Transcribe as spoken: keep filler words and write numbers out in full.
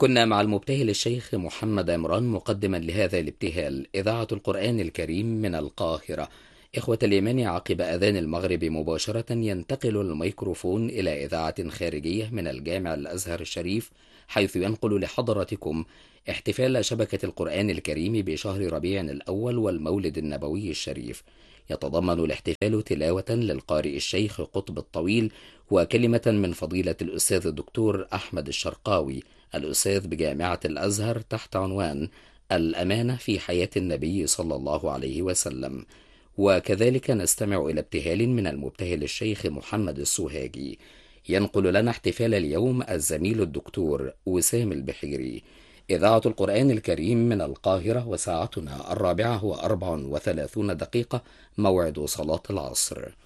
كنا مع المبتهل الشيخ محمد عمران مقدما لهذا الابتهال. إذاعة القرآن الكريم من القاهرة. إخوة الإيمان، عقب أذان المغرب مباشرة ينتقل الميكروفون إلى إذاعة خارجية من الجامع الأزهر الشريف، حيث ينقل لحضراتكم احتفال شبكة القرآن الكريم بشهر ربيع الأول والمولد النبوي الشريف. يتضمن الاحتفال تلاوة للقارئ الشيخ قطب الطويل، وكلمة من فضيلة الأستاذ الدكتور أحمد الشرقاوي الأستاذ بجامعة الأزهر تحت عنوان الأمانة في حياة النبي صلى الله عليه وسلم. وكذلك نستمع إلى ابتهال من المبتهل الشيخ محمد السوهاجي. ينقل لنا احتفال اليوم الزميل الدكتور وسام البحيري. إذاعة القرآن الكريم من القاهرة، وساعتنا الرابعة وأربع وثلاثون دقيقة، موعد صلاة العصر.